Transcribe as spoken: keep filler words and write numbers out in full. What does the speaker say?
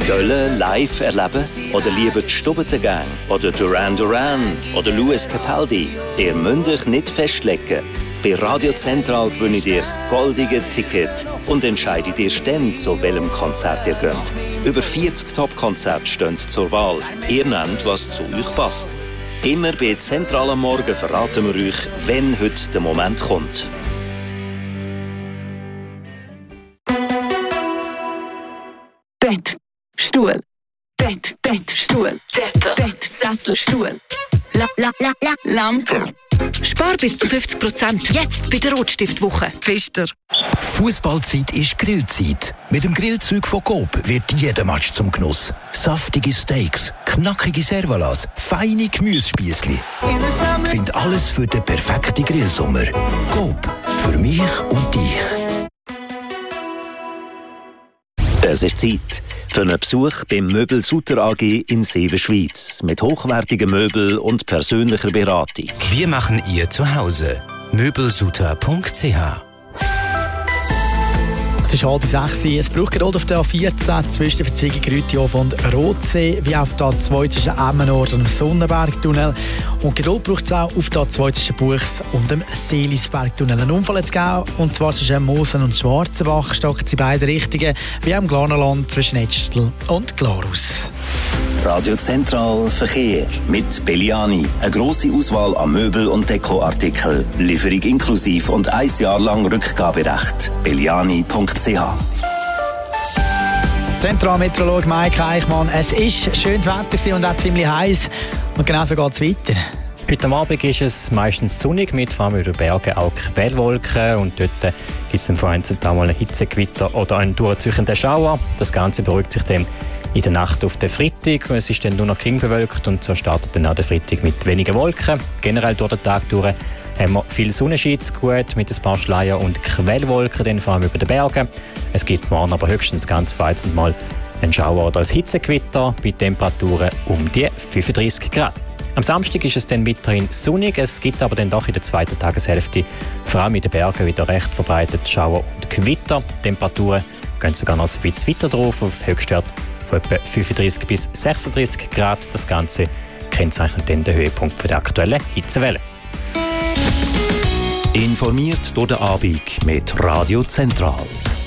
Köln live erleben? Oder lieber die Stubbeter Gang? Oder Duran Duran? Oder Louis Capaldi? Ihr müsst euch nicht festlegen. Bei Radio Zentral gewinnt ihr das goldige Ticket und entscheidet ihr dann, zu welchem Konzert ihr geht. Über vierzig Top-Konzerte stehen zur Wahl. Ihr nennt, was zu euch passt. Immer bei Zentral am Morgen verraten wir euch, wenn heute der Moment kommt. Bett, Stuhl, Bett, Bett, Stuhl, Decke, Bett, Sessel, Stuhl, la, la, la, la, Lampe. Spar bis zu fünfzig Prozent jetzt bei der Rotstiftwoche. Pfister. Fußballzeit ist Grillzeit. Mit dem Grillzeug von Coop wird jeder Match zum Genuss. Saftige Steaks, knackige Servalas, feine Gemüsespießli. Find alles für den perfekten Grillsommer. Coop, für mich und dich. Es ist Zeit für einen Besuch beim Möbel Sutter A G in Seewen, Schweiz. Mit hochwertigen Möbeln und persönlicher Beratung. Wir machen ihr zu Hause. möbelsutter punkt c h. Es ist halb sechs. Es braucht gerade auf der A vierzehn zwischen der Verzweigung Rütiof und Rotsee, wie auf der A zwei zwischen Emmenort und dem Sonnenbergtunnel. Und Geduld braucht es auch auf der A zwei zwischen Buchs und dem Seelisbergtunnel. Ein Unfall jetzt gegeben, und zwar zwischen Mosen und Schwarzenbach stocken sie beide Richtungen, wie auch im Glarnerland zwischen Etschel und Glarus. Radio Zentral Verkehr mit Belliani. Eine grosse Auswahl an Möbel- und Dekoartikeln. Lieferung inklusiv und ein Jahr lang Rückgaberecht. belliani punkt c h. Zentralmeteorolog Mike Eichmann. Es war schönes Wetter und auch ziemlich heiß. Und genau so geht es weiter. Heute Abend ist es meistens sonnig, mit vor allem über Bergen auch Quellwolken. Und dort gibt es dann vereinzelt auch mal ein Hitzegewitter oder einen durchziehenden Schauer. Das Ganze beruhigt sich dann in der Nacht auf den Freitag. Es ist dann nur noch gering bewölkt und so startet dann auch der Freitag mit wenigen Wolken. Generell durch den Tag durch haben wir viel Sonnenschein zu gut mit ein paar Schleier und Quellwolken, dann vor allem über den Bergen. Es gibt morgen aber höchstens ganz vereinzelt mal einen Schauer oder ein Hitzegewitter bei Temperaturen um die fünfunddreissig Grad. Am Samstag ist es dann weiterhin sonnig, es gibt aber dann doch in der zweiten Tageshälfte vor allem in den Bergen wieder recht verbreitet Schauer und Gewitter. Die Temperaturen gehen sogar noch ein bisschen weiter drauf, auf Höchstwert von etwa fünfunddreissig bis sechsunddreissig Grad. Das Ganze kennzeichnet dann den Höhepunkt der aktuellen Hitzewelle. Informiert durch den Abend mit Radio Zentral.